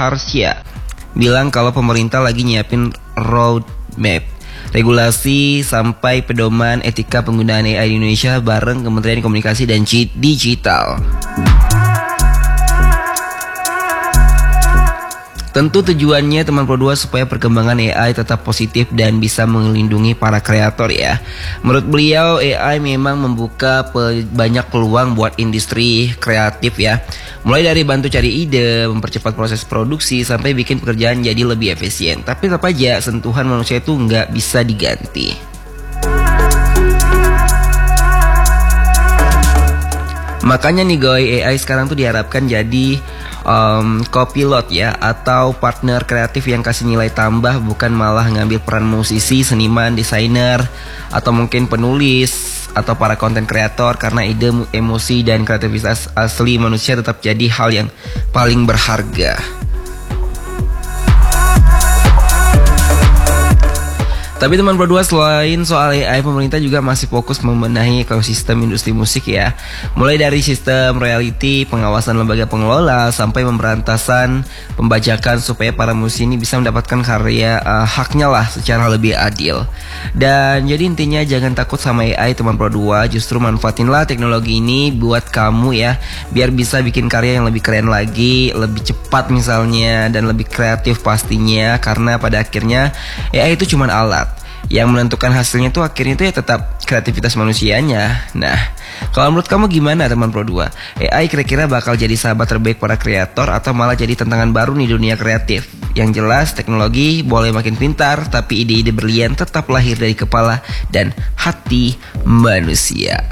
Harsha bilang kalau pemerintah lagi nyiapin roadmap regulasi sampai pedoman etika penggunaan AI di Indonesia bareng Kementerian Komunikasi dan Digital. Tentu tujuannya teman Pro 2 supaya perkembangan AI tetap positif dan bisa melindungi para kreator ya. Menurut beliau AI memang membuka banyak peluang buat industri kreatif ya. Mulai dari bantu cari ide, mempercepat proses produksi, sampai bikin pekerjaan jadi lebih efisien. Tapi tetap aja sentuhan manusia itu nggak bisa diganti. Makanya nih guys, AI sekarang tuh diharapkan jadi copilot ya, atau partner kreatif yang kasih nilai tambah, bukan malah ngambil peran musisi, seniman, desainer, atau mungkin penulis atau para konten kreator, karena ide, emosi, dan kreativitas asli manusia tetap jadi hal yang paling berharga. Tapi teman Pro 2, selain soal AI, pemerintah juga masih fokus membenahi ekosistem industri musik ya. Mulai dari sistem royalti, pengawasan lembaga pengelola, sampai pemberantasan pembajakan supaya para musisi ini bisa mendapatkan karya haknya lah secara lebih adil. Dan jadi intinya jangan takut sama AI teman Pro 2, justru manfaatinlah teknologi ini buat kamu ya, biar bisa bikin karya yang lebih keren lagi, lebih cepat misalnya, dan lebih kreatif pastinya, karena pada akhirnya AI itu cuma alat. Yang menentukan hasilnya tuh akhirnya tuh ya tetap kreativitas manusianya. Nah, kalau menurut kamu gimana teman Pro 2? AI kira-kira bakal jadi sahabat terbaik para kreator atau malah jadi tantangan baru nih dunia kreatif? Yang jelas teknologi boleh makin pintar, tapi ide-ide berlian tetap lahir dari kepala dan hati manusia.